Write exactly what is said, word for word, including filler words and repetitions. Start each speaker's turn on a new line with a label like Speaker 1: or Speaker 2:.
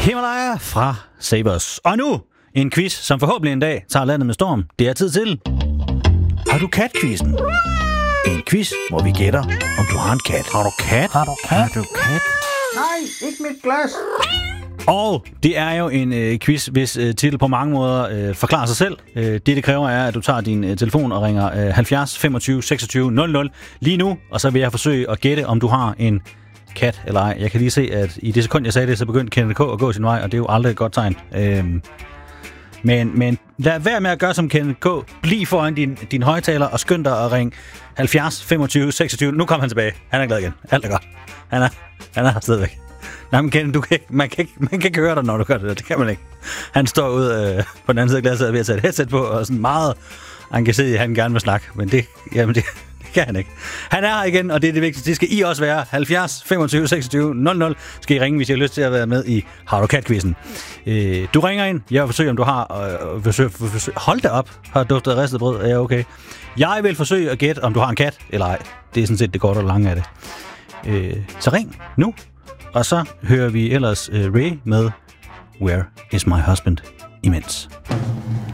Speaker 1: Himalaya fra Sabers. Og nu en quiz, som forhåbentlig en dag tager landet med storm. Det er tid til. Har du kat-quizzen? En quiz, hvor vi gætter, om du har en kat. Har du kat?
Speaker 2: Har du kat?
Speaker 1: Har du kat?
Speaker 2: Nej, ikke mit glas.
Speaker 1: Og det er jo en øh, quiz, hvis øh, titel på mange måder øh, forklarer sig selv. Øh, det, det kræver, er, at du tager din øh, telefon og ringer øh, halvfjerds femogtyve seksogtyve nul nul lige nu. Og så vil jeg forsøge at gætte, om du har en kat eller ej. Jeg kan lige se, at i det sekund, jeg sagde det, så begyndte Kenneth K. at gå sin vej, og det er jo aldrig et godt tegn. Øhm, men, men lad være med at gøre som Kenneth K. Bliv foran din, din højtaler og skynd dig at ringe halvfjerds femogtyve seksogtyve. Nu kommer han tilbage. Han er glad igen. Alt er godt. Han er, han er her stadigvæk. Nej, men Kenneth, du kan ikke, man, kan ikke, man kan ikke høre dig, når du gør det der. Det kan man ikke. Han står ude øh, på den anden side af glasset ved at tage et headset på, og sådan meget engageret i, at han gerne vil snakke. Men det, jamen det, det kan han ikke. Han er her igen, og det er det vigtigste. Det skal I også være. halvfjerds femogtyve seksogtyve nul nul skal I ringe, hvis I har lyst til at være med i Har du kat-quizzen. Øh, du ringer ind. Jeg vil forsøge, om du har... Øh, forsøg, forsøg, hold da op. Har duftet af ristet brød. Er jeg okay? Jeg vil forsøge at gætte, om du har en kat eller ej. Det er sådan set det korte og lange af det. Øh, så ring nu. Og så hører vi ellers uh, Ray med Where is my husband imens.